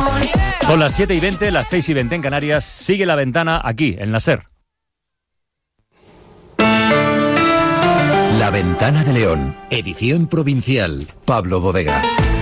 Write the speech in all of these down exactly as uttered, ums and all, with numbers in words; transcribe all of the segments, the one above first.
Son las siete y veinte, las seis y veinte en Canarias. Sigue La Ventana aquí, en la SER. La Ventana de León, edición provincial. Pablo Bodega.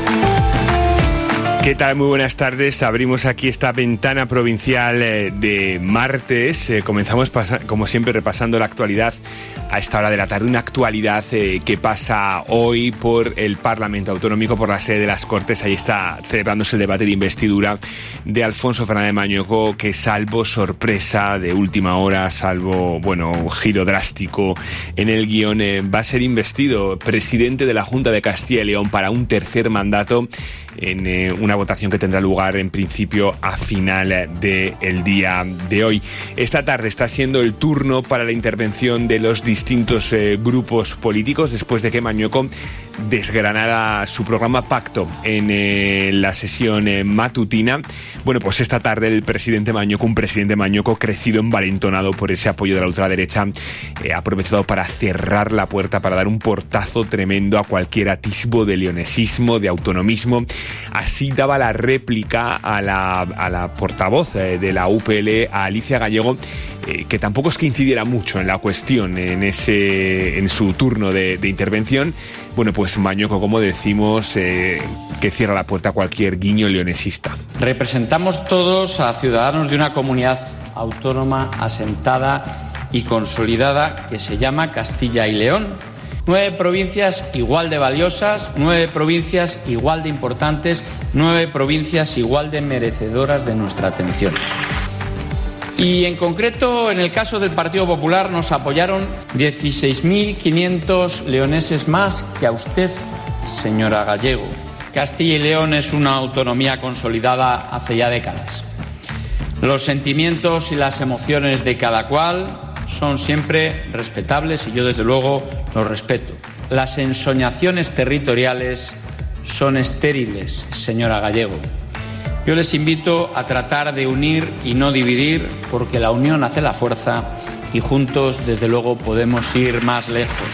¿Qué tal? Muy buenas tardes. Abrimos aquí esta ventana provincial de martes. Eh, comenzamos, pasa- como siempre, repasando la actualidad a esta hora de la tarde. Una actualidad eh, que pasa hoy por el Parlamento Autonómico, por la sede de las Cortes. Ahí está celebrándose el debate de investidura de Alfonso Fernández Mañueco, que salvo sorpresa de última hora, salvo, bueno, giro drástico en el guión, eh, va a ser investido presidente de la Junta de Castilla y León para un tercer mandato en eh, una votación que tendrá lugar en principio a final del día de hoy. Esta tarde está siendo el turno para la intervención de los distintos eh, grupos políticos después de que Mañueco desgranara su programa Pacto en eh, la sesión eh, matutina. Bueno, pues esta tarde el presidente Mañueco, un presidente Mañueco crecido, envalentonado por ese apoyo de la ultraderecha, eh, ha aprovechado para cerrar la puerta, para dar un portazo tremendo a cualquier atisbo de leonesismo, de autonomismo. Así daba la réplica a la, a la portavoz eh, de la U P L, a Alicia Gallego, eh, que tampoco es que incidiera mucho en la cuestión en, ese, en su turno de, de intervención. Bueno, pues Mañueco, como decimos, eh, que cierra la puerta a cualquier guiño leonesista. Representamos todos a ciudadanos de una comunidad autónoma asentada y consolidada que se llama Castilla y León. Nueve provincias igual de valiosas, nueve provincias igual de importantes, nueve provincias igual de merecedoras de nuestra atención. Y en concreto, en el caso del Partido Popular, nos apoyaron dieciséis mil quinientos leoneses más que a usted, señora Gallego. Castilla y León es una autonomía consolidada hace ya décadas. Los sentimientos y las emociones de cada cual son siempre respetables y yo desde luego los respeto. Las ensoñaciones territoriales son estériles, señora Gallego. Yo les invito a tratar de unir y no dividir, porque la unión hace la fuerza y juntos desde luego podemos ir más lejos.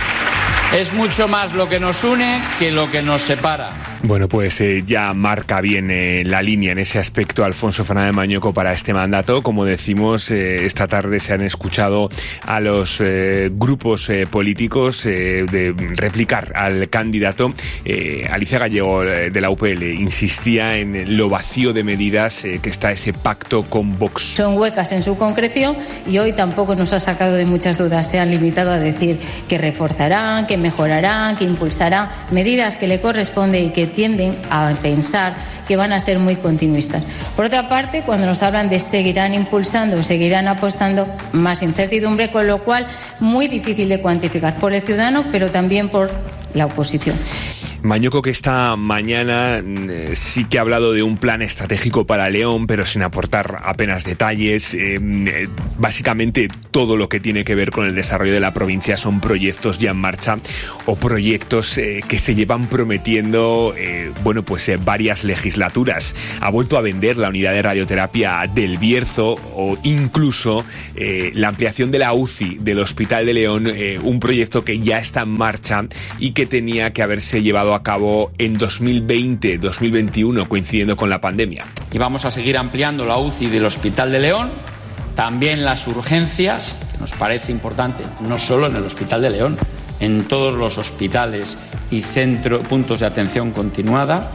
Es mucho más lo que nos une que lo que nos separa. Bueno, pues eh, ya marca bien eh, la línea en ese aspecto Alfonso Fernández Mañueco para este mandato. Como decimos, eh, esta tarde se han escuchado a los eh, grupos eh, políticos eh, de replicar al candidato. Eh, Alicia Gallego, eh, de la U P L, insistía en lo vacío de medidas eh, que está ese pacto con Vox. Son huecas en su concreción y hoy tampoco nos ha sacado de muchas dudas. Se han limitado a decir que reforzarán, que mejorarán, que impulsarán medidas que le corresponden y que tienden a pensar que van a ser muy continuistas. Por otra parte, cuando nos hablan de seguirán impulsando, seguirán apostando, más incertidumbre, con lo cual muy difícil de cuantificar por el ciudadano, pero también por la oposición. Mañueco, que esta mañana eh, sí que ha hablado de un plan estratégico para León, pero sin aportar apenas detalles. Eh, eh, básicamente todo lo que tiene que ver con el desarrollo de la provincia son proyectos ya en marcha o proyectos eh, que se llevan prometiendo eh, bueno, pues eh, varias legislaturas. Ha vuelto a vender la unidad de radioterapia del Bierzo o incluso eh, la ampliación de la U C I del Hospital de León, eh, un proyecto que ya está en marcha y que tenía que haberse llevado a cabo en dos mil veinte, dos mil veintiuno, coincidiendo con la pandemia. Y vamos a seguir ampliando la U C I del Hospital de León, también las urgencias, que nos parece importante, no solo en el Hospital de León, en todos los hospitales y centros, puntos de atención continuada,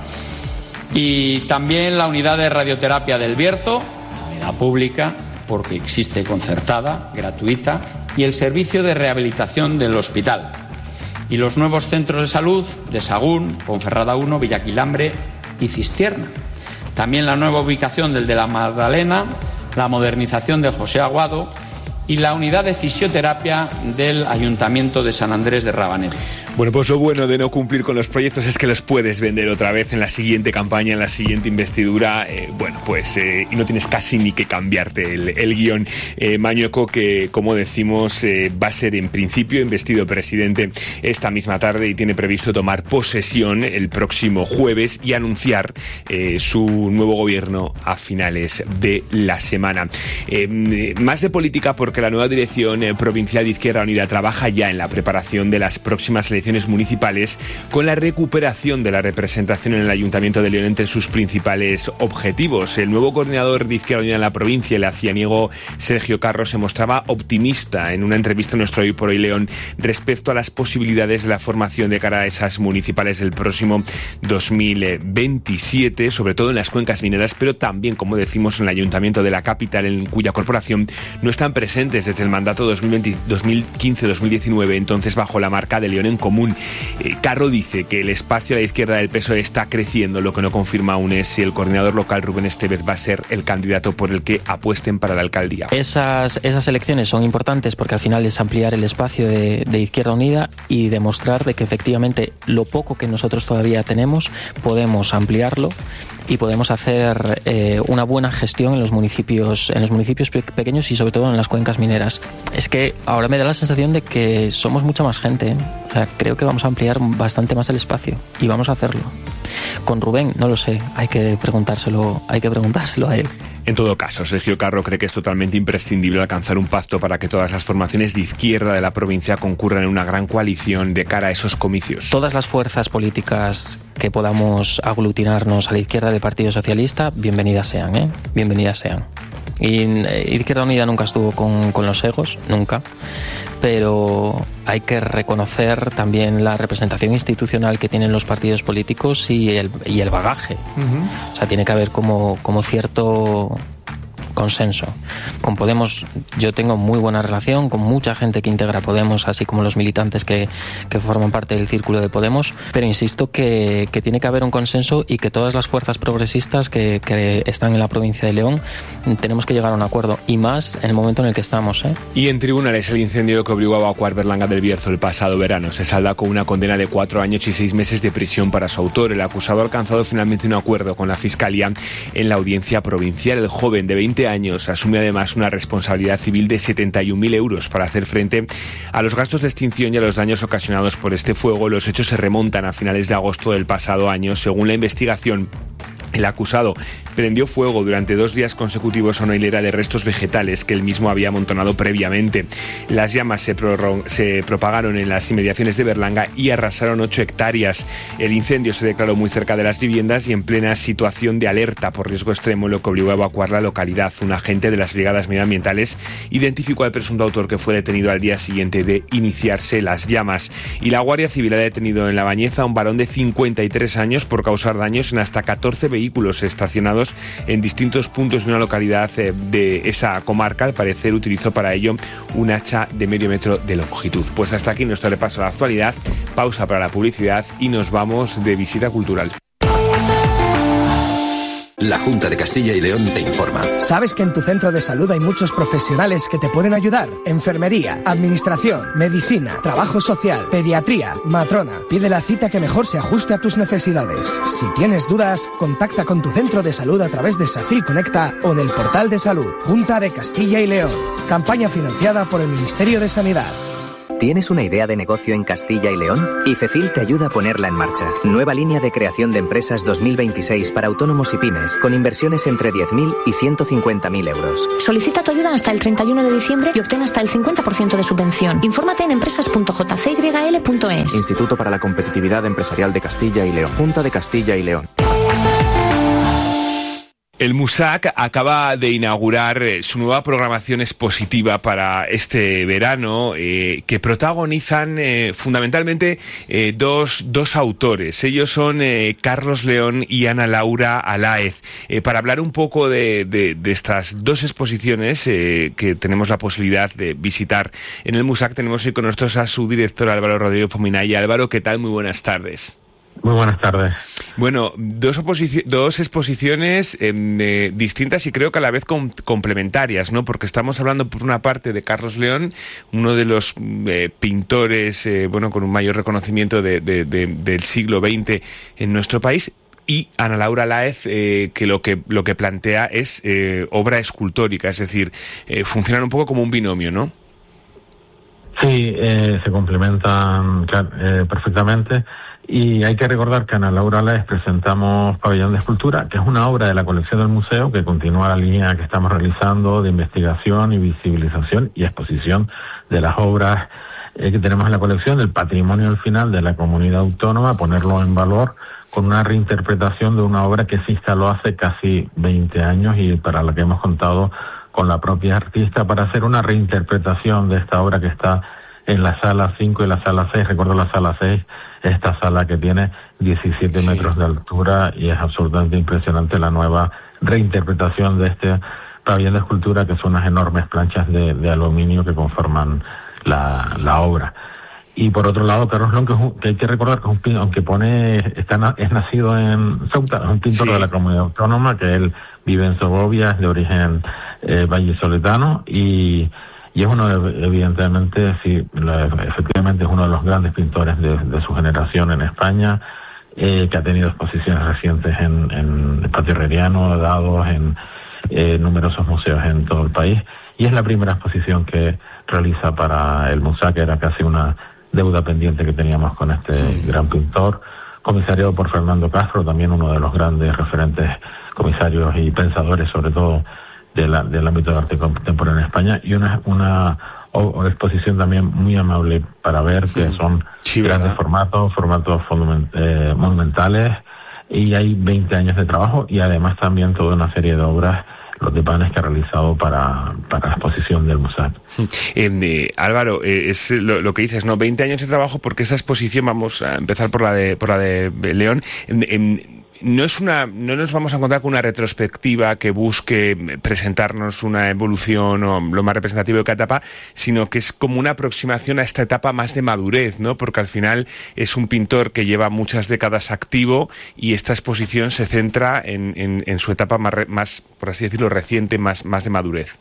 y también la unidad de radioterapia del Bierzo, unidad pública, porque existe concertada, gratuita, y el servicio de rehabilitación del hospital. Y los nuevos centros de salud de Sagún, Ponferrada uno, Villaquilambre y Cistierna. También la nueva ubicación del de la Magdalena, la modernización del José Aguado y la unidad de fisioterapia del Ayuntamiento de San Andrés de Rabanero. Bueno, pues lo bueno de no cumplir con los proyectos es que los puedes vender otra vez en la siguiente campaña, en la siguiente investidura. Eh, bueno, pues eh, y no tienes casi ni que cambiarte el, el guión. Eh, Mañueco, que como decimos eh, va a ser en principio investido presidente esta misma tarde y tiene previsto tomar posesión el próximo jueves y anunciar eh, su nuevo gobierno a finales de la semana. Eh, más de política, porque la nueva dirección eh, provincial de Izquierda Unida trabaja ya en la preparación de las próximas elecciones elecciones municipales, con la recuperación de la representación en el Ayuntamiento de León entre sus principales objetivos. El nuevo coordinador de Izquierda Unida en la provincia, el acianiego Sergio Carro, se mostraba optimista en una entrevista en nuestro Hoy por Hoy León respecto a las posibilidades de la formación de cara a esas municipales del próximo dos mil veintisiete, sobre todo en las cuencas mineras, pero también, como decimos, en el Ayuntamiento de la capital, en cuya corporación no están presentes desde el mandato dos mil quince dos mil diecinueve, entonces bajo la marca de León en Común. Eh, Carro dice que el espacio a la izquierda del P S O E está creciendo, lo que no confirma aún es si el coordinador local Rubén Estevez va a ser el candidato por el que apuesten para la alcaldía. Esas, esas elecciones son importantes porque al final es ampliar el espacio de, de Izquierda Unida y demostrar de que efectivamente lo poco que nosotros todavía tenemos podemos ampliarlo y podemos hacer eh, una buena gestión en los municipios en los municipios pe- pequeños y sobre todo en las cuencas mineras. Es que ahora me da la sensación de que somos mucha más gente, ¿eh? O sea, creo que vamos a ampliar bastante más el espacio y vamos a hacerlo. Con Rubén, no lo sé, hay que preguntárselo, hay que preguntárselo a él. En todo caso, Sergio Carro cree que es totalmente imprescindible alcanzar un pacto para que todas las formaciones de izquierda de la provincia concurran en una gran coalición de cara a esos comicios. Todas las fuerzas políticas que podamos aglutinarnos a la izquierda del Partido Socialista, bienvenidas sean, ¿eh? Bienvenidas sean. Y eh, Izquierda Unida nunca estuvo con, con los egos, nunca, pero hay que reconocer también la representación institucional que tienen los partidos políticos y el, y el bagaje. Uh-huh. O sea, tiene que haber como, como cierto consenso. Con Podemos yo tengo muy buena relación con mucha gente que integra Podemos, así como los militantes que, que forman parte del círculo de Podemos, pero insisto que, que tiene que haber un consenso y que todas las fuerzas progresistas que, que están en la provincia de León tenemos que llegar a un acuerdo, y más en el momento en el que estamos, ¿eh? Y en tribunales, el incendio que obligó a evacuar Berlanga del Bierzo el pasado verano se salda con una condena de cuatro años y seis meses de prisión para su autor. El acusado ha alcanzado finalmente un acuerdo con la Fiscalía en la audiencia provincial. El joven de veinte años asume además una responsabilidad civil de setenta y un mil euros para hacer frente a los gastos de extinción y a los daños ocasionados por este fuego. Los hechos se remontan a finales de agosto del pasado año. Según la investigación, el acusado prendió fuego durante dos días consecutivos a una hilera de restos vegetales que él mismo había amontonado previamente. Las llamas se, prorro- se propagaron en las inmediaciones de Berlanga y arrasaron ocho hectáreas. El incendio se declaró muy cerca de las viviendas y en plena situación de alerta por riesgo extremo, lo que obligó a evacuar la localidad. Un agente de las brigadas medioambientales identificó al presunto autor, que fue detenido al día siguiente de iniciarse las llamas. Y la Guardia Civil ha detenido en La Bañeza a un varón de cincuenta y tres años por causar daños en hasta catorce vehículos estacionados en distintos puntos de una localidad de esa comarca. Al parecer utilizó para ello un hacha de medio metro de longitud. Pues hasta aquí nuestro repaso a la actualidad. Pausa para la publicidad y nos vamos de visita cultural. La Junta de Castilla y León te informa. ¿Sabes que en tu centro de salud hay muchos profesionales que te pueden ayudar? Enfermería, administración, medicina, trabajo social, pediatría, matrona. Pide la cita que mejor se ajuste a tus necesidades. Si tienes dudas, contacta con tu centro de salud a través de SACIL Conecta o del portal de salud. Junta de Castilla y León. Campaña financiada por el Ministerio de Sanidad. ¿Tienes una idea de negocio en Castilla y León? IFECIL te ayuda a ponerla en marcha. Nueva línea de creación de empresas dos mil veintiséis para autónomos y pymes, con inversiones entre diez mil y ciento cincuenta mil euros. Solicita tu ayuda hasta el treinta y uno de diciembre y obtén hasta el cincuenta por ciento de subvención. Infórmate en empresas punto j c y l punto e s. Instituto para la Competitividad Empresarial de Castilla y León. Junta de Castilla y León. El MUSAC acaba de inaugurar su nueva programación expositiva para este verano, eh, que protagonizan eh, fundamentalmente eh, dos, dos autores. Ellos son eh, Carlos León y Ana Laura Aláez. Eh, para hablar un poco de, de, de estas dos exposiciones eh, que tenemos la posibilidad de visitar en el MUSAC, tenemos hoy con nosotros a su director Álvaro Rodríguez Fominay. Álvaro, ¿qué tal? Muy buenas tardes. Muy buenas tardes. Bueno, dos, oposici- dos exposiciones eh, distintas y creo que a la vez com- complementarias, ¿no? Porque estamos hablando por una parte de Carlos León, uno de los eh, pintores, eh, bueno, con un mayor reconocimiento de, de, de, del siglo veinte en nuestro país, y Ana Laura Aláez, eh, que lo que lo que plantea es eh, obra escultórica, es decir, eh, funcionan un poco como un binomio, ¿no? Sí, eh, se complementan claro, eh, perfectamente. Y hay que recordar que Ana Laura Aláez presentamos Pabellón de Escultura, que es una obra de la colección del museo que continúa la línea que estamos realizando de investigación y visibilización y exposición de las obras eh, que tenemos en la colección, del patrimonio al final de la comunidad autónoma, ponerlo en valor con una reinterpretación de una obra que se instaló hace casi veinte años y para la que hemos contado con la propia artista para hacer una reinterpretación de esta obra que está en la sala cinco y la sala seis. Recuerdo la sala seis, esta sala que tiene diecisiete sí. metros de altura, y es absolutamente impresionante la nueva reinterpretación de este pabellón de escultura, que son unas enormes planchas de, de aluminio que conforman la, la obra. Y por otro lado, Carlos León, que, es un, que hay que recordar que es un pintor, aunque pone, está, es nacido en Ceuta, es un pintor sí. de la comunidad autónoma, que él vive en Segovia, es de origen eh, vallisoletano, y, y es uno de, evidentemente, sí, la, efectivamente es uno de los grandes pintores de, de su generación en España, eh, que ha tenido exposiciones recientes en, en el Patio Herreriano, dados en eh, numerosos museos en todo el país, y es la primera exposición que realiza para el MUSAC, que era casi una deuda pendiente que teníamos con este sí. gran pintor, comisariado por Fernando Castro, también uno de los grandes referentes comisarios y pensadores, sobre todo de la, del ámbito de arte contemporáneo en España, y una, una o, o exposición también muy amable para ver, sí. que son sí, grandes ¿verdad? formatos, formatos eh, monumentales, y hay veinte años de trabajo, y además también toda una serie de obras, los de panes que ha realizado para, para la exposición del MUSAC. Eh, eh, Álvaro, eh, es lo, lo que dices, ¿no? veinte años de trabajo, porque esa exposición, vamos a empezar por la de por la de León, en, en, no es una, no nos vamos a encontrar con una retrospectiva que busque presentarnos una evolución o lo más representativo de cada etapa, sino que es como una aproximación a esta etapa más de madurez, ¿no? Porque al final es un pintor que lleva muchas décadas activo, y esta exposición se centra en, en, en su etapa más, más, por así decirlo, reciente, más, más de madurez.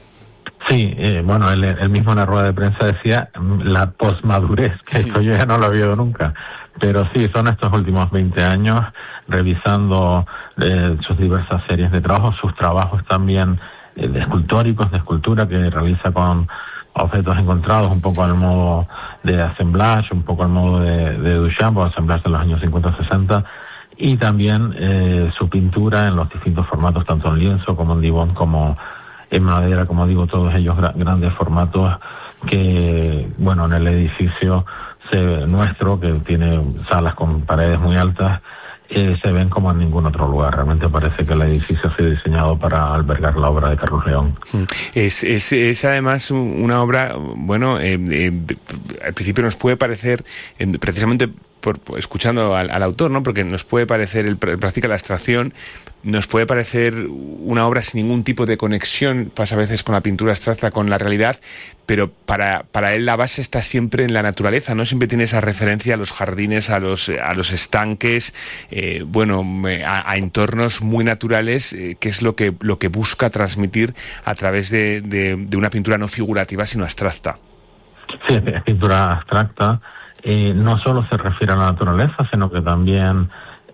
Sí, eh, bueno, él, él mismo en la rueda de prensa decía la posmadurez, que sí. esto yo ya no lo había oído nunca. Pero sí, son estos últimos veinte años revisando eh, sus diversas series de trabajos, sus trabajos también eh, de escultóricos, de escultura, que realiza con objetos encontrados, un poco al modo de assemblage, un poco al modo de, de Duchamp, o assemblage de los años cincuenta sesenta, y también eh, su pintura en los distintos formatos, tanto en lienzo como en dibón, como en madera, como digo, todos ellos gra- grandes formatos que, bueno, en el edificio nuestro, que tiene salas con paredes muy altas, eh, se ven como en ningún otro lugar. Realmente parece que el edificio ha sido diseñado para albergar la obra de Carlos León. Es, es, es además una obra, bueno, eh, eh, al principio nos puede parecer, eh, precisamente por, por, escuchando al, al autor, ¿no? Porque nos puede parecer, el practica la abstracción, nos puede parecer una obra sin ningún tipo de conexión, pasa a veces con la pintura abstracta, con la realidad, pero para, para él la base está siempre en la naturaleza, ¿no? Siempre tiene esa referencia a los jardines, a los, a los estanques, eh, bueno, a, a entornos muy naturales, eh, que es lo que, lo que busca transmitir a través de, de, de una pintura no figurativa, sino abstracta. Sí, es pintura abstracta. Eh, no solo se refiere a la naturaleza, sino que también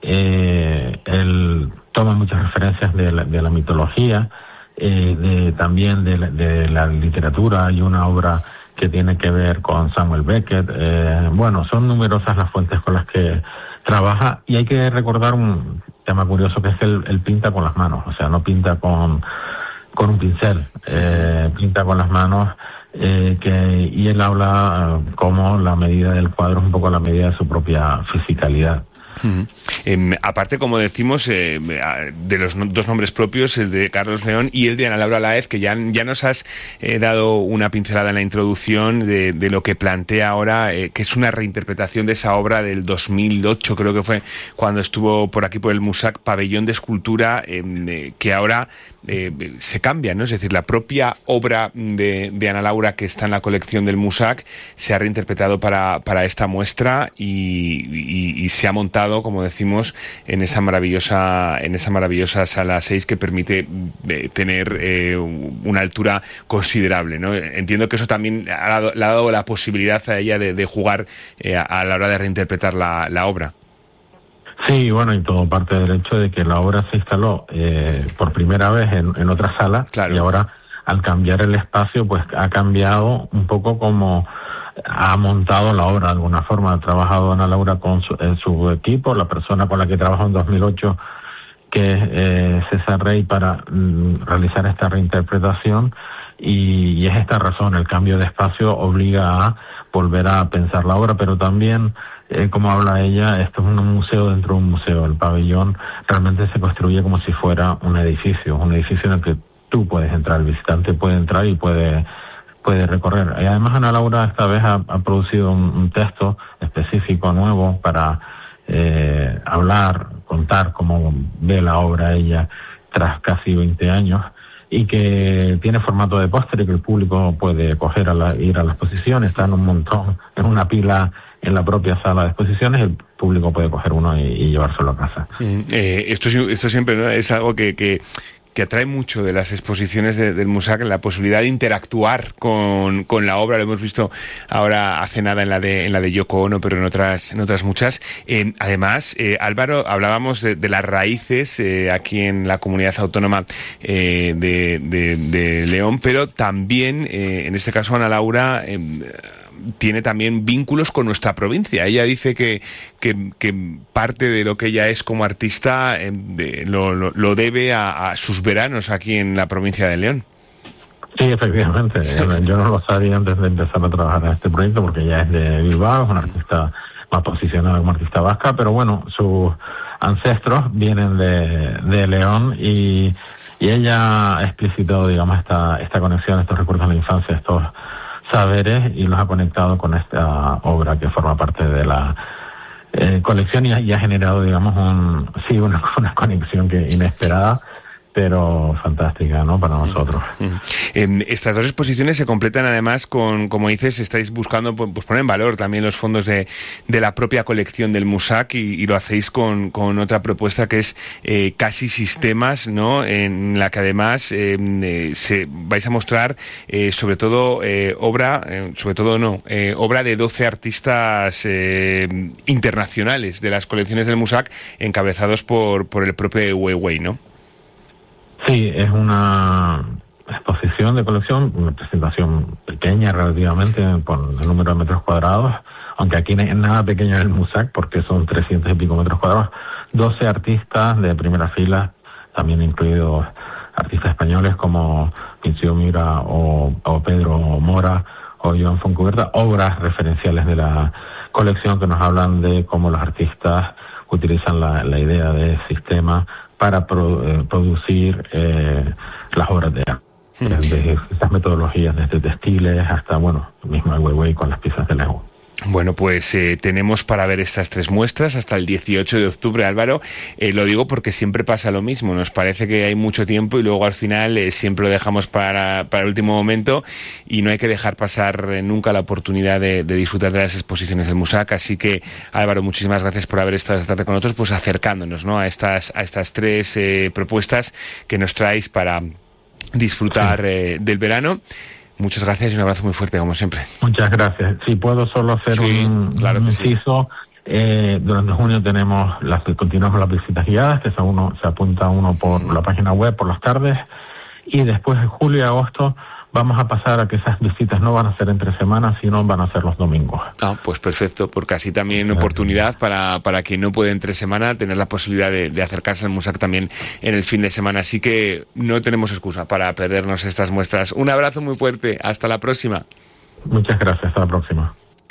eh, él toma muchas referencias de la, de la mitología, eh, de, también de la, de la literatura. Hay una obra que tiene que ver con Samuel Beckett. Eh, bueno, son numerosas las fuentes con las que trabaja, y hay que recordar un tema curioso, que es que él, él pinta con las manos, o sea, no pinta con, con un pincel, eh, pinta con las manos. Eh, que, y él habla uh, como la medida del cuadro es un poco la medida de su propia fisicalidad. Uh-huh. Eh, aparte, como decimos, eh, de los no, dos nombres propios, el de Carlos León y el de Ana Laura Láez, que ya, ya nos has eh, dado una pincelada en la introducción de, de lo que plantea ahora, eh, que es una reinterpretación de esa obra del dos mil ocho, creo que fue cuando estuvo por aquí por el MUSAC, Pabellón de Escultura, eh, eh, que ahora eh, se cambia, ¿no? Es decir, la propia obra de, de Ana Laura, que está en la colección del MUSAC, se ha reinterpretado para, para esta muestra, y, y, y se ha montado, como decimos, en esa maravillosa en esa maravillosa sala seis, que permite eh, tener eh, una altura considerable, ¿no? Entiendo que eso también ha dado, le ha dado la posibilidad a ella de, de jugar eh, a, a la hora de reinterpretar la, la obra. Sí, bueno, y todo parte del hecho de que la obra se instaló eh, por primera vez en, en otra sala, claro. Y ahora, al cambiar el espacio, pues ha cambiado un poco como ha montado la obra de alguna forma. Ha trabajado Ana Laura con su, en su equipo, la persona con la que trabajó en dos mil ocho, que es eh, César Rey, para mm, realizar esta reinterpretación, y, y es esta razón, el cambio de espacio obliga a volver a pensar la obra, pero también, eh, como habla ella, esto es un museo dentro de un museo. El pabellón realmente se construye como si fuera un edificio, un edificio en el que tú puedes entrar, el visitante puede entrar y puede puede recorrer. Y además Ana Laura esta vez ha, ha producido un, un texto específico nuevo para eh, hablar, contar cómo ve la obra ella tras casi veinte años, y que tiene formato de póster y que el público puede coger a la, ir a la exposición. Está en un montón, en una pila en la propia sala de exposiciones, el público puede coger uno y, y llevárselo a casa. Sí, eh, esto, esto siempre, ¿no?, es algo que... que... que atrae mucho de las exposiciones de, del MUSAC, la posibilidad de interactuar con, con la obra. Lo hemos visto ahora hace nada en la de en la de Yoko Ono, pero en otras en otras muchas. Eh, además, eh, Álvaro, hablábamos de, de las raíces eh, aquí en la comunidad autónoma eh, de, de, de León, pero también, eh, en este caso, Ana Laura eh, tiene también vínculos con nuestra provincia. Ella dice que, que, que parte de lo que ella es como artista eh, de, lo, lo, lo debe a, a sus veranos aquí en la provincia de León. Sí, efectivamente. Yo no lo sabía antes de empezar a trabajar en este proyecto, porque ella es de Bilbao, es una artista más posicionada como artista vasca, pero bueno, sus ancestros vienen de, de León, y, y ella ha explicitado, digamos, esta, esta conexión, estos recuerdos de la infancia, estos saberes, y los ha conectado con esta obra que forma parte de la eh, colección, y ha, y ha generado, digamos, un sí una, una conexión que inesperada, pero fantástica, ¿no?, para nosotros. Eh, estas dos exposiciones se completan además con, como dices, estáis buscando pues poner en valor también los fondos de, de la propia colección del MUSAC, y, y lo hacéis con, con otra propuesta que es eh, Casi Sistemas, ¿no?, en la que además eh, eh, se vais a mostrar eh, sobre todo eh, obra, eh, sobre todo no, eh, obra de doce artistas eh, internacionales de las colecciones del MUSAC, encabezados por, por el propio Weiwei, ¿no? Sí, es una exposición de colección, una presentación pequeña relativamente por el número de metros cuadrados, aunque aquí no es nada pequeño en el MUSAC porque son trescientos y pico metros cuadrados. doce artistas de primera fila, también incluidos artistas españoles como Pincio Mira o, o Pedro Mora o Joan Foncuberta, obras referenciales de la colección que nos hablan de cómo los artistas utilizan la, la idea de sistema para pro, eh, producir eh, las obras de arte. Sí. Desde estas metodologías, desde textiles hasta, bueno, mismo el Weiwei con las piezas de Lego. Bueno, pues eh, tenemos para ver estas tres muestras hasta el dieciocho de octubre, Álvaro. Eh, lo digo porque siempre pasa lo mismo. Nos parece que hay mucho tiempo y luego al final eh, siempre lo dejamos para, para el último momento, y no hay que dejar pasar eh, nunca la oportunidad de, de disfrutar de las exposiciones del MUSAC. Así que, Álvaro, muchísimas gracias por haber estado esta tarde con nosotros, pues acercándonos, ¿no?, a estas, a estas tres eh, propuestas que nos traéis para disfrutar eh, del verano. Muchas gracias y un abrazo muy fuerte, como siempre. Muchas gracias. Si puedo solo hacer sí, un, claro un inciso, sí. eh, durante junio tenemos las continuamos las visitas guiadas, que se, uno, se apunta uno por la página web por las tardes, y después en julio y agosto vamos a pasar a que esas visitas no van a ser entre semanas, sino van a ser los domingos. Ah, pues perfecto, porque así también oportunidad para, para quien no puede entre semana tener la posibilidad de, de acercarse al MUSAC también en el fin de semana. Así que no tenemos excusa para perdernos estas muestras. Un abrazo muy fuerte, hasta la próxima. Muchas gracias, hasta la próxima.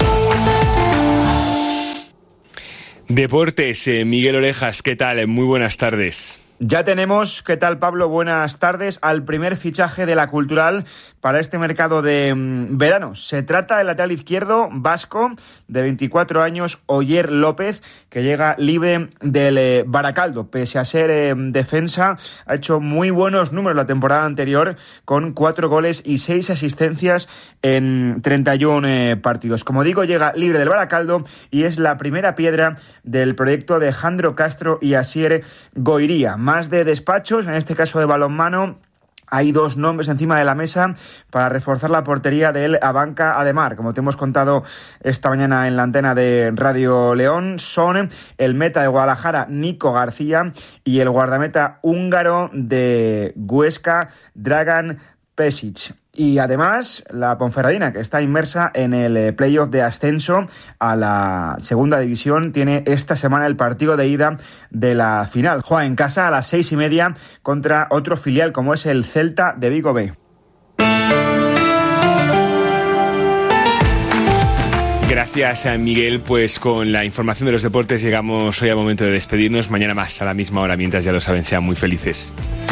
Deportes, eh, Miguel Orejas, ¿qué tal? Muy buenas tardes. Ya tenemos, ¿qué tal, Pablo? Buenas tardes, al primer fichaje de la Cultural para este mercado de mmm, verano. Se trata del lateral izquierdo vasco de veinticuatro años, Oyer López, que llega libre del eh, Baracaldo. Pese a ser eh, defensa, ha hecho muy buenos números la temporada anterior, con cuatro goles y seis asistencias en treinta y uno eh, partidos. Como digo, llega libre del Baracaldo y es la primera piedra del proyecto de Jandro Castro y Asier Goiría. Más de despachos, en este caso de balonmano. Hay dos nombres encima de la mesa para reforzar la portería del Abanca Ademar. Como te hemos contado esta mañana en la antena de Radio León, son el meta de Guadalajara, Nico García, y el guardameta húngaro de Huesca, Dragan Pesic. Y además, la Ponferradina, que está inmersa en el playoff de ascenso a la segunda división, tiene esta semana el partido de ida de la final. Juega en casa a las seis y media contra otro filial como es el Celta de Vigo B. Gracias a Miguel, pues con la información de los deportes llegamos hoy al momento de despedirnos. Mañana más a la misma hora, mientras ya lo saben, sean muy felices.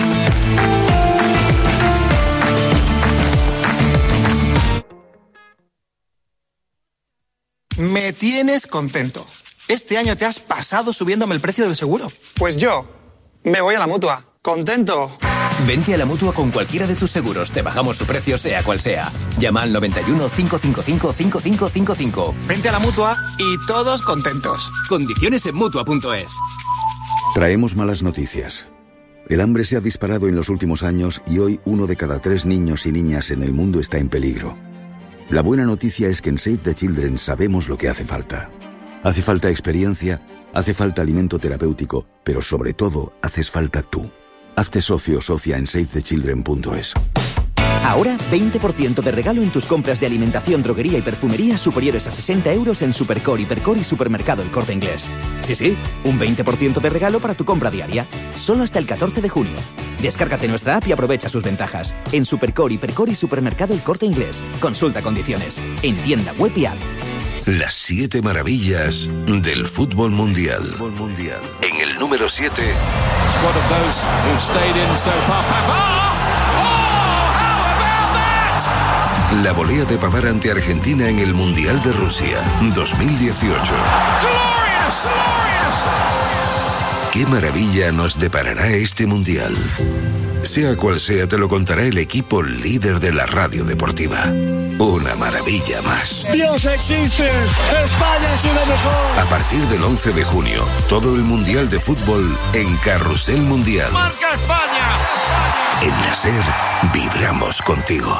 Me tienes contento. Este año te has pasado subiéndome el precio del seguro. Pues yo me voy a la Mutua. ¡Contento! Vente a la Mutua con cualquiera de tus seguros. Te bajamos su precio, sea cual sea. Llama al noventa y uno, cinco cinco cinco, cinco cinco cinco cinco. Vente a la Mutua y todos contentos. Condiciones en Mutua punto es. Traemos malas noticias. El hambre se ha disparado en los últimos años y hoy uno de cada tres niños y niñas en el mundo está en peligro. La buena noticia es que en Save the Children sabemos lo que hace falta. Hace falta experiencia, hace falta alimento terapéutico, pero sobre todo haces falta tú. Hazte socio o socia en save the children punto es. Ahora, veinte por ciento de regalo en tus compras de alimentación, droguería y perfumería superiores a sesenta euros en Supercore, Hipercore y Supermercado El Corte Inglés. Sí, sí, un veinte por ciento de regalo para tu compra diaria. Solo hasta el catorce de junio. Descárgate nuestra app y aprovecha sus ventajas. En Supercore, Hipercore y Supermercado El Corte Inglés. Consulta condiciones. En tienda web y app. Las siete maravillas del fútbol mundial. En el número siete... Squad of those who've stayed in so far. Pavard! Oh, how about that? La volea de Pavard ante Argentina en el Mundial de Rusia dos mil dieciocho. Glorious, glorious. ¿Qué maravilla nos deparará este Mundial? Sea cual sea, te lo contará el equipo líder de la radio deportiva. Una maravilla más. ¡Dios existe! ¡España es lo mejor! A partir del once de junio, todo el Mundial de Fútbol en Carrusel Mundial. ¡Marca España! En la SER, vibramos contigo.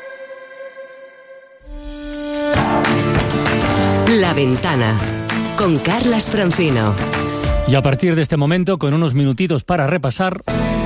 La Ventana, con Carlas Francino. Y a partir de este momento, con unos minutitos para repasar...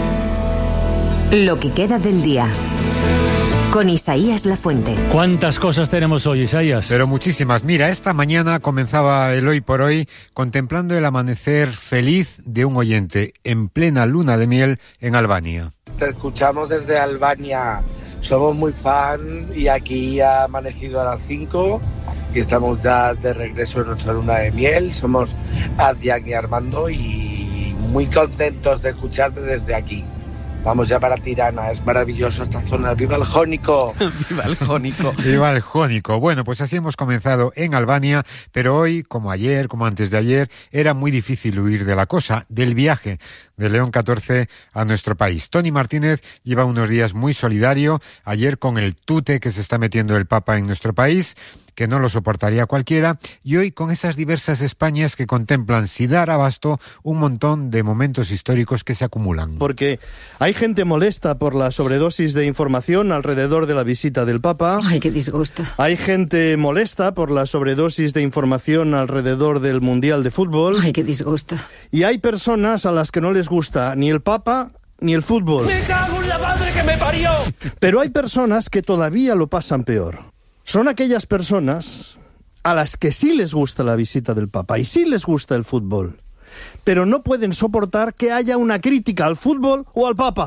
Lo que queda del día. Con Isaías Lafuente. ¿Cuántas cosas tenemos hoy, Isaías? Pero muchísimas. Mira, esta mañana comenzaba el Hoy por Hoy contemplando el amanecer feliz de un oyente en plena luna de miel en Albania. Te escuchamos desde Albania. Somos muy fan y aquí ha amanecido a las cinco y estamos ya de regreso en nuestra luna de miel. Somos Adrián y Armando y muy contentos de escucharte desde aquí. Vamos ya para Tirana, es maravilloso esta zona. ¡Viva el Jónico! ¡Viva el Jónico! ¡Viva el Jónico! Bueno, pues así hemos comenzado en Albania, pero hoy, como ayer, como antes de ayer, era muy difícil huir de la cosa, del viaje de León catorce a nuestro país. Tony Martínez lleva unos días muy solidario, ayer con el tute que se está metiendo el Papa en nuestro país, que no lo soportaría cualquiera, y hoy con esas diversas Españas que contemplan sin dar abasto un montón de momentos históricos que se acumulan. Porque hay gente molesta por la sobredosis de información alrededor de la visita del Papa. Ay, qué disgusto. Hay gente molesta por la sobredosis de información alrededor del Mundial de Fútbol. Ay, qué disgusto. Y hay personas a las que no les gusta ni el Papa ni el fútbol. ¡Me cago en la madre que me parió! Pero hay personas que todavía lo pasan peor. Son aquellas personas a las que sí les gusta la visita del Papa y sí les gusta el fútbol, pero no pueden soportar que haya una crítica al fútbol o al Papa.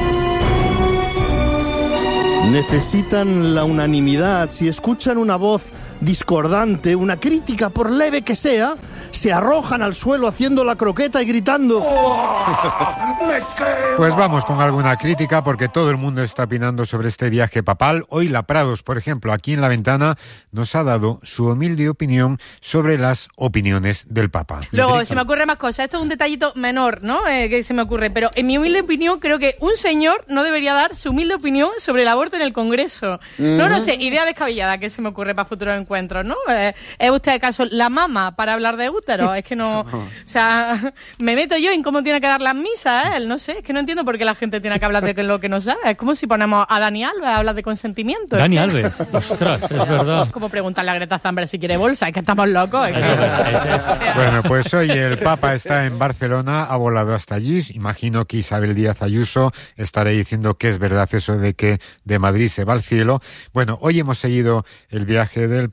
Necesitan la unanimidad. Si escuchan una voz discordante, una crítica por leve que sea, se arrojan al suelo haciendo la croqueta y gritando ¡oh! Pues vamos con alguna crítica porque todo el mundo está opinando sobre este viaje papal. Hoy La Prados, por ejemplo, aquí en La Ventana, nos ha dado su humilde opinión sobre las opiniones del Papa. Luego, se me ocurren más cosas. Esto es un detallito menor, ¿no? Eh, que se me ocurre. Pero en mi humilde opinión, creo que un señor no debería dar su humilde opinión sobre el aborto en el Congreso. Mm. No, no sé, idea descabellada que se me ocurre para futuros encuentros, ¿no? Eh, ¿Es usted acaso la mama para hablar de útero? Es que no... O sea, me meto yo en cómo tiene que dar las misas, ¿eh? No sé, es que no entiendo por qué la gente tiene que hablar de lo que no sabe. Es como si ponemos a Dani Alves a hablar de consentimiento. Dani Alves, ostras, es verdad. Como preguntarle a Greta Thunberg si quiere bolsa, es que estamos locos. Es que... Eso es verdad, eso es. Bueno, pues hoy el Papa está en Barcelona, ha volado hasta allí. Imagino que Isabel Díaz Ayuso estará diciendo que es verdad eso de que de Madrid se va al cielo. Bueno, hoy hemos seguido el viaje del Papa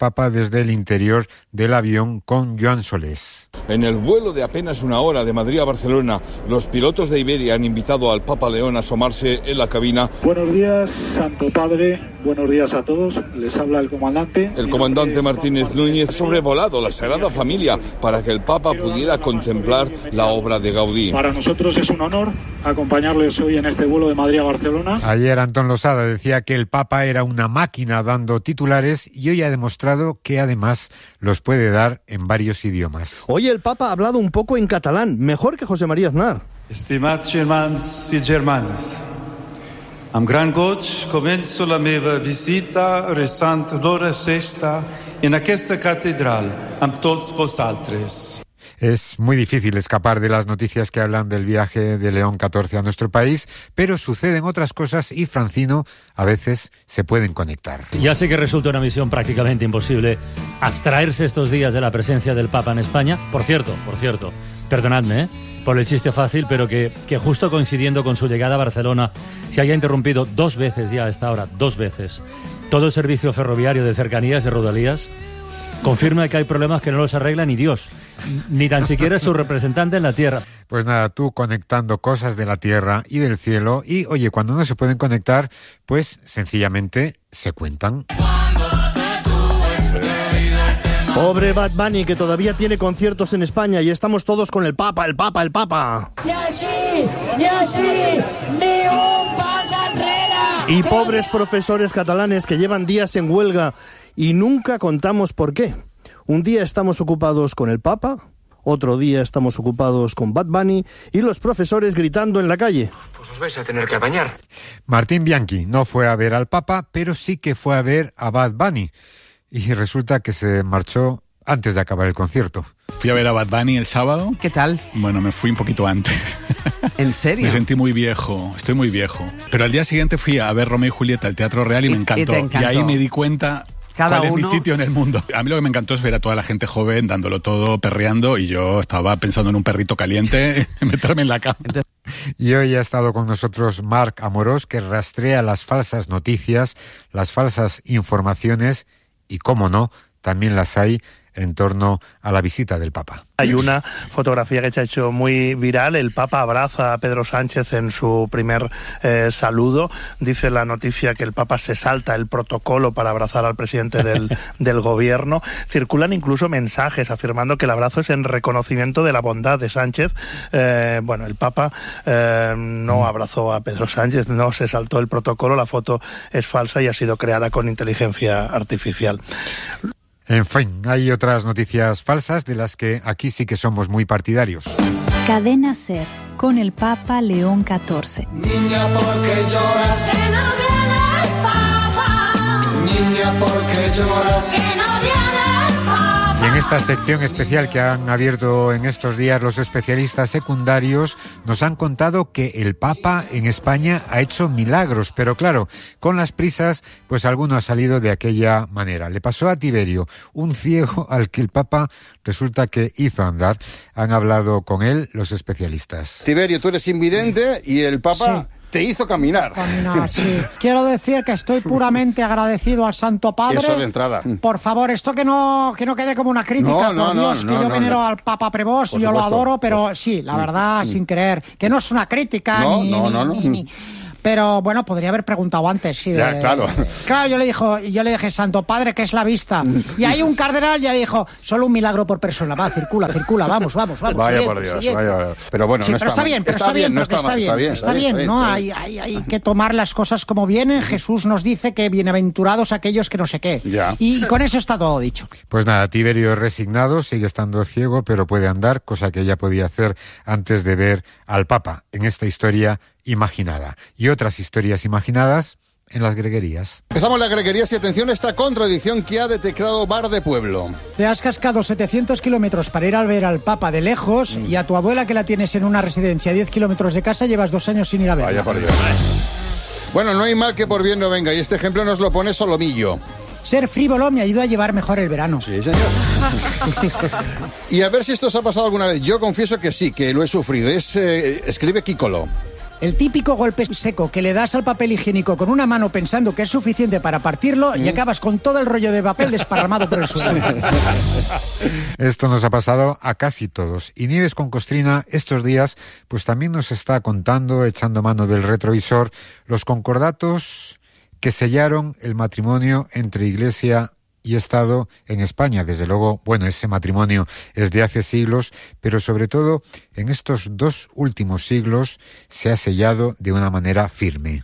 Papa desde el interior del avión con Joan Solés. En el vuelo de apenas una hora de Madrid a Barcelona, los pilotos de Iberia han invitado al Papa León a asomarse en la cabina. Buenos días, Santo Padre. Buenos días a todos. Les habla el comandante. El comandante Martínez Núñez ha sobrevolado la Sagrada Familia para que el Papa pudiera contemplar la obra de Gaudí. Para nosotros es un honor acompañarles hoy en este vuelo de Madrid a Barcelona. Ayer Antón Losada decía que el Papa era una máquina dando titulares y hoy ha demostrado que además los puede dar en varios idiomas. Hoy el Papa ha hablado un poco en catalán, mejor que José María Aznar. Estimats germans i germanes, amb gran goig començo la meva visita resant l'hora sexta en aquesta catedral amb tots vosaltres. Es muy difícil escapar de las noticias que hablan del viaje de León catorce a nuestro país, pero suceden otras cosas y Francino a veces se pueden conectar. Ya sé que resulta una misión prácticamente imposible abstraerse estos días de la presencia del Papa en España. Por cierto, por cierto, perdonadme, ¿eh? por el chiste fácil, pero que, que justo coincidiendo con su llegada a Barcelona se haya interrumpido dos veces ya a esta hora, dos veces, todo el servicio ferroviario de cercanías de Rodalías, confirma que hay problemas que no los arregla ni Dios, ni tan siquiera su representante en la tierra. Pues nada, tú conectando cosas de la tierra y del cielo y, oye, cuando no se pueden conectar, pues sencillamente se cuentan. Pobre Bad Bunny, que todavía tiene conciertos en España y estamos todos con el Papa, el Papa, el Papa. Y así, y así, ni un paso enrere. Y pobres profesores catalanes que llevan días en huelga y nunca contamos por qué. Un día estamos ocupados con el Papa, otro día estamos ocupados con Bad Bunny y los profesores gritando en la calle. Pues os vais a tener que apañar. Martín Bianchi no fue a ver al Papa, pero sí que fue a ver a Bad Bunny. Y resulta que se marchó antes de acabar el concierto. Fui a ver a Bad Bunny el sábado. ¿Qué tal? Bueno, me fui un poquito antes. ¿En serio? Me sentí muy viejo, estoy muy viejo. Pero al día siguiente fui a ver Romeo y Julieta al Teatro Real y, y me encantó. Y, te encantó. Y ahí me di cuenta... Cada ¿Cuál uno... es mi sitio en el mundo? A mí lo que me encantó es ver a toda la gente joven dándolo todo, perreando, y yo estaba pensando en un perrito caliente, meterme en la cama. Y hoy ha estado con nosotros Marc Amorós, que rastrea las falsas noticias, las falsas informaciones, y cómo no, también las hay en torno a la visita del Papa. Hay una fotografía que se ha hecho muy viral. El Papa abraza a Pedro Sánchez en su primer eh, saludo. Dice la noticia que el Papa se salta el protocolo para abrazar al presidente del, del gobierno. Circulan incluso mensajes afirmando que el abrazo es en reconocimiento de la bondad de Sánchez. Eh, bueno, el Papa eh, no abrazó a Pedro Sánchez, no se saltó el protocolo. La foto es falsa y ha sido creada con inteligencia artificial. En fin, hay otras noticias falsas de las que aquí sí que somos muy partidarios. Cadena SER, con el Papa León catorce. Niña, ¿por qué lloras? Que no viene el Papa. Niña, ¿por qué lloras? Que no viene el Papa. Y en esta sección especial que han abierto en estos días los especialistas secundarios, nos han contado que el Papa en España ha hecho milagros, pero claro, con las prisas, pues alguno ha salido de aquella manera. Le pasó a Tiberio, un ciego al que el Papa resulta que hizo andar. Han hablado con él los especialistas. Tiberio, tú eres invidente y el Papa... Sí. Te hizo caminar. Caminar, sí. Quiero decir que estoy puramente agradecido al Santo Padre. Eso de entrada. Por favor, esto que no que no quede como una crítica, no, por no, Dios, no, que no, yo no, venero no. al Papa Prevost, yo lo adoro, pero sí, la verdad, mm. sin querer, que no es una crítica, no, ni, no, ni, no, no. ni, ni Pero bueno, podría haber preguntado antes. Sí, ya, de, claro. Claro, yo le dijo, yo le dije, Santo Padre, ¿qué es la vista? Y ahí un cardenal ya dijo, solo un milagro por persona. Va, circula, circula, vamos, vamos, vamos. Vaya siguiente, por Dios, siguiente. vaya. Pero bueno, sí, no pero está, está bien, pero está, está bien, no porque está, está, bien, está bien, está bien, está bien, ¿no? está bien. Hay, hay, hay que tomar las cosas como vienen. Jesús nos dice que bienaventurados aquellos que no sé qué. Ya. Y con eso está todo dicho. Pues nada, Tiberio resignado, sigue estando ciego, pero puede andar, cosa que ya podía hacer antes de ver al Papa en esta historia imaginada. Y otras historias imaginadas en las greguerías. Empezamos las greguerías y atención a esta contradicción que ha detectado Bar de Pueblo. Te has cascado setecientos kilómetros para ir a ver al Papa de lejos mm. y a tu abuela, que la tienes en una residencia a diez kilómetros de casa, llevas dos años sin ir a verla. Vaya por Dios. Bueno, no hay mal que por bien no venga, y este ejemplo nos lo pone Solomillo. Ser frívolo me ayuda a llevar mejor el verano. Sí, señor. Y a ver si esto os ha pasado alguna vez. Yo confieso que sí, que lo he sufrido. Es, eh, escribe Kikolo. El típico golpe seco que le das al papel higiénico con una mano pensando que es suficiente para partirlo y acabas con todo el rollo de papel desparramado por el suelo. Esto nos ha pasado a casi todos. Y Nieves con Costrina estos días pues también nos está contando, echando mano del retrovisor, los concordatos que sellaron el matrimonio entre Iglesia y Estado en España. Desde luego, bueno, ese matrimonio es de hace siglos, pero sobre todo en estos dos últimos siglos se ha sellado de una manera firme.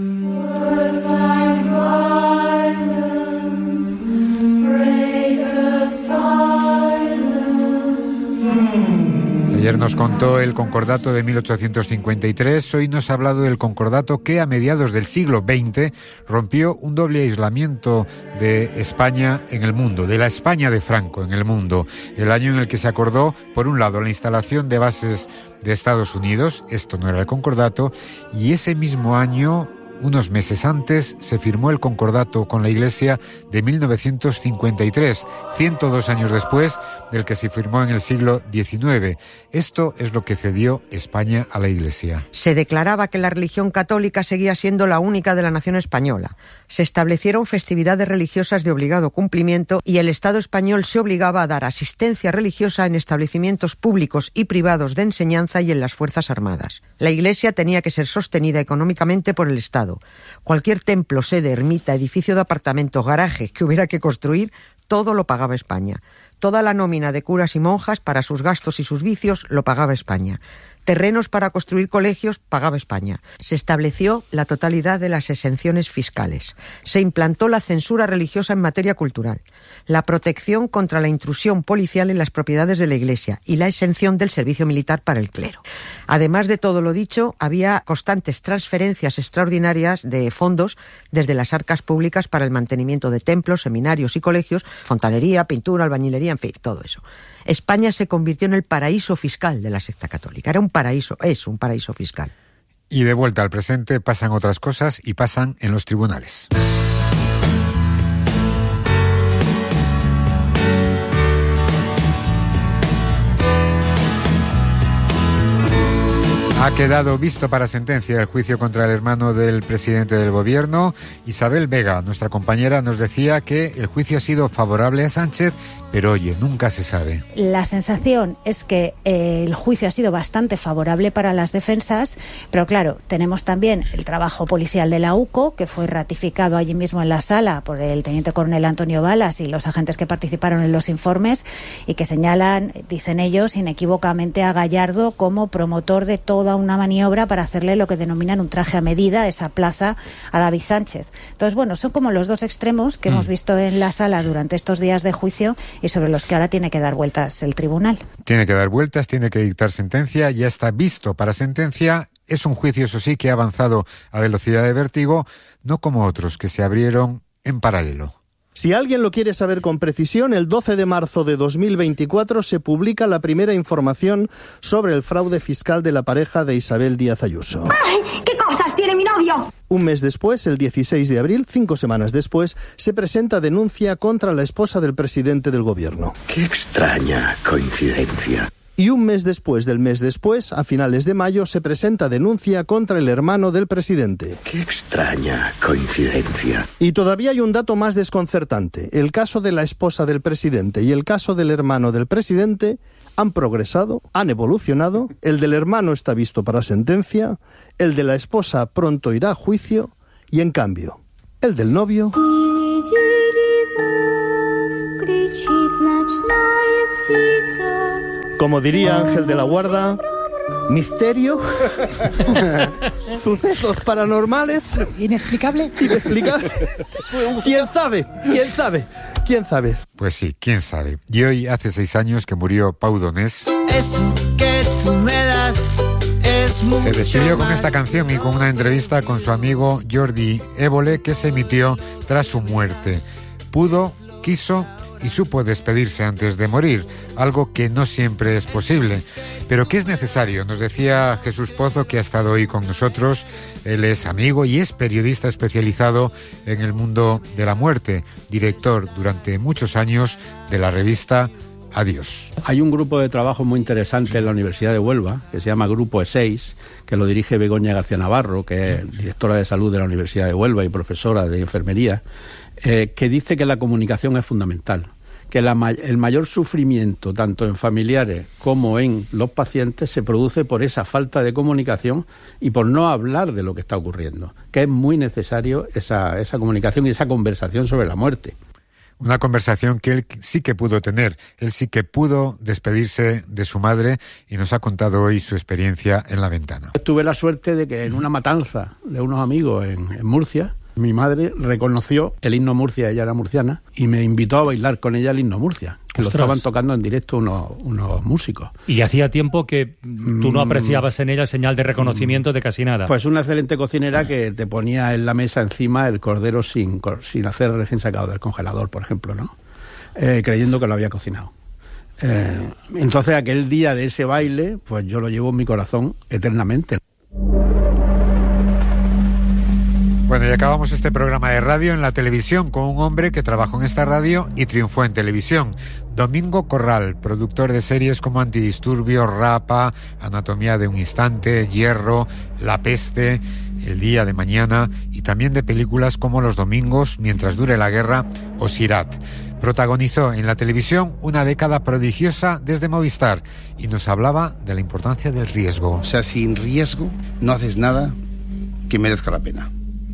Ayer nos contó el concordato de mil ochocientos cincuenta y tres, hoy nos ha hablado del concordato que a mediados del siglo veinte rompió un doble aislamiento de España en el mundo, de la España de Franco en el mundo. El año en el que se acordó, por un lado, la instalación de bases de Estados Unidos, esto no era el concordato, y ese mismo año, unos meses antes, se firmó el concordato con la Iglesia de mil novecientos cincuenta y tres, ciento dos años después del que se firmó en el siglo diecinueve. Esto es lo que cedió España a la Iglesia. Se declaraba que la religión católica seguía siendo la única de la nación española. Se establecieron festividades religiosas de obligado cumplimiento y el Estado español se obligaba a dar asistencia religiosa en establecimientos públicos y privados de enseñanza y en las Fuerzas Armadas. La Iglesia tenía que ser sostenida económicamente por el Estado. Cualquier templo, sede, ermita, edificio de apartamentos, garaje que hubiera que construir, todo lo pagaba España. Toda la nómina de curas y monjas para sus gastos y sus vicios lo pagaba España. Terrenos para construir colegios pagaba España. Se estableció la totalidad de las exenciones fiscales. Se implantó la censura religiosa en materia cultural, la protección contra la intrusión policial en las propiedades de la Iglesia y la exención del servicio militar para el clero. Además de todo lo dicho, había constantes transferencias extraordinarias de fondos desde las arcas públicas para el mantenimiento de templos, seminarios y colegios, fontanería, pintura, albañilería, en fin, todo eso. España se convirtió en el paraíso fiscal de la secta católica. Era un paraíso, es un paraíso fiscal. Y de vuelta al presente pasan otras cosas y pasan en los tribunales. Ha quedado visto para sentencia el juicio contra el hermano del presidente del gobierno. Isabel Vega, nuestra compañera, nos decía que el juicio ha sido favorable a Sánchez, pero oye, nunca se sabe. La sensación es que eh, el juicio ha sido bastante favorable para las defensas, pero claro, tenemos también el trabajo policial de la U C O, que fue ratificado allí mismo en la sala por el teniente coronel Antonio Balas y los agentes que participaron en los informes, y que señalan, dicen ellos, inequívocamente a Gallardo como promotor de toda una maniobra para hacerle lo que denominan un traje a medida, esa plaza a David Sánchez. Entonces, bueno, son como los dos extremos que mm. hemos visto en la sala durante estos días de juicio y sobre los que ahora tiene que dar vueltas el tribunal. Tiene que dar vueltas, tiene que dictar sentencia, ya está visto para sentencia. Es un juicio, eso sí, que ha avanzado a velocidad de vértigo, no como otros que se abrieron en paralelo. Si alguien lo quiere saber con precisión, el doce de marzo de dos mil veinticuatro se publica la primera información sobre el fraude fiscal de la pareja de Isabel Díaz Ayuso. ¡Ay! ¿Qué cosas tiene mi novio? Un mes después, el dieciséis de abril, cinco semanas después, se presenta denuncia contra la esposa del presidente del gobierno. ¡Qué extraña coincidencia! Y un mes después del mes después, a finales de mayo, se presenta denuncia contra el hermano del presidente. ¡Qué extraña coincidencia! Y todavía hay un dato más desconcertante. El caso de la esposa del presidente y el caso del hermano del presidente han progresado, han evolucionado. El del hermano está visto para sentencia, el de la esposa pronto irá a juicio y, en cambio, el del novio... Como diría Ángel de la Guarda, misterio, sucesos paranormales, inexplicable, inexplicable. ¿Quién sabe? ¿Quién sabe? ¿Quién sabe? Pues sí, quién sabe. Y hoy hace seis años que murió Pau Donés. Eso que tú me das es mucho. Se despidió con esta canción y con una entrevista con su amigo Jordi Évole que se emitió tras su muerte. Pudo, quiso y supo despedirse antes de morir, algo que no siempre es posible, pero que es necesario. Nos decía Jesús Pozo, que ha estado hoy con nosotros. Él es amigo y es periodista especializado en el mundo de la muerte, director durante muchos años de la revista Adiós. Hay un grupo de trabajo muy interesante en la Universidad de Huelva, que se llama Grupo E seis, que lo dirige Begoña García Navarro, que es directora de salud de la Universidad de Huelva y profesora de enfermería, eh, que dice que la comunicación es fundamental, que la, el mayor sufrimiento, tanto en familiares como en los pacientes, se produce por esa falta de comunicación y por no hablar de lo que está ocurriendo, que es muy necesario esa, esa comunicación y esa conversación sobre la muerte. Una conversación que él sí que pudo tener, él sí que pudo despedirse de su madre y nos ha contado hoy su experiencia en La Ventana. Tuve la suerte de que en una matanza de unos amigos en, en Murcia, mi madre reconoció el himno Murcia, ella era murciana, y me invitó a bailar con ella el himno Murcia, que Ostras. Lo estaban tocando en directo unos, unos músicos. Y hacía tiempo que tú no apreciabas en ella señal de reconocimiento de casi nada. Pues una excelente cocinera que te ponía en la mesa encima el cordero sin, sin hacer recién sacado del congelador, por ejemplo, ¿no? Eh, creyendo que lo había cocinado. Eh, entonces aquel día de ese baile, pues yo lo llevo en mi corazón eternamente. Bueno, y acabamos este programa de radio en la televisión con un hombre que trabajó en esta radio y triunfó en televisión. Domingo Corral, productor de series como Antidisturbios, Rapa, Anatomía de un Instante, Hierro, La Peste, El Día de Mañana y también de películas como Los Domingos, Mientras dure la guerra o Sirat. Protagonizó en la televisión una década prodigiosa desde Movistar y nos hablaba de la importancia del riesgo. O sea, sin riesgo no haces nada que merezca la pena.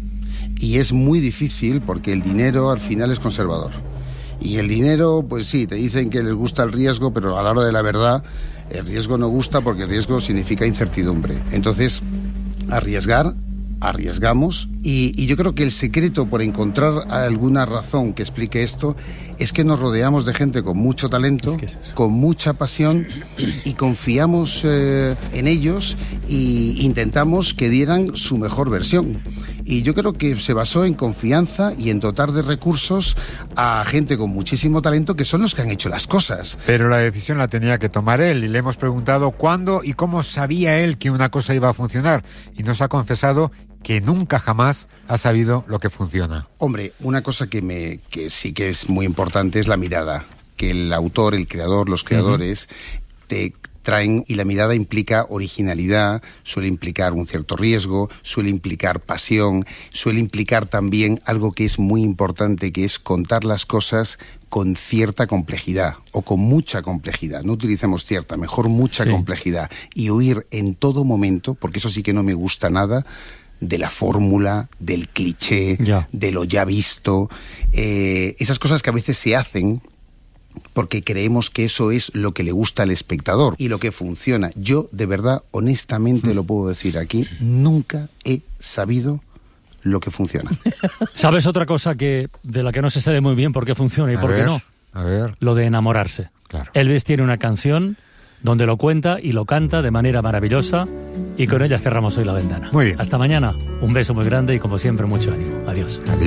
Y es muy difícil porque el dinero al final es conservador. Y el dinero, pues sí, te dicen que les gusta el riesgo, pero a la hora de la verdad, el riesgo no gusta porque el riesgo significa incertidumbre. Entonces, arriesgar, arriesgamos. Y, y yo creo que el secreto por encontrar alguna razón que explique esto es que nos rodeamos de gente con mucho talento, es que es con mucha pasión y confiamos eh, en ellos e intentamos que dieran su mejor versión. Y yo creo que se basó en confianza y en dotar de recursos a gente con muchísimo talento que son los que han hecho las cosas. Pero la decisión la tenía que tomar él y le hemos preguntado cuándo y cómo sabía él que una cosa iba a funcionar y nos ha confesado que nunca jamás ha sabido lo que funciona. Hombre, una cosa que me que sí que es muy importante es la mirada, que el autor, el creador, los creadores uh-huh. te traen, y la mirada implica originalidad, suele implicar un cierto riesgo, suele implicar pasión, suele implicar también algo que es muy importante, que es contar las cosas con cierta complejidad o con mucha complejidad. No utilicemos cierta, mejor mucha sí. complejidad y huir en todo momento, porque eso sí que no me gusta nada, de la fórmula, del cliché, ya. de lo ya visto, eh, esas cosas que a veces se hacen porque creemos que eso es lo que le gusta al espectador y lo que funciona. Yo, de verdad, honestamente, mm. lo puedo decir aquí, nunca he sabido lo que funciona. ¿Sabes otra cosa que de la que no se sabe muy bien por qué funciona y a por ver, qué no? A ver. Lo de enamorarse. Claro. Elvis tiene una canción donde lo cuenta y lo canta de manera maravillosa y con ella cerramos hoy La Ventana. Muy bien. Hasta mañana. Un beso muy grande y como siempre mucho ánimo. Adiós. Adiós.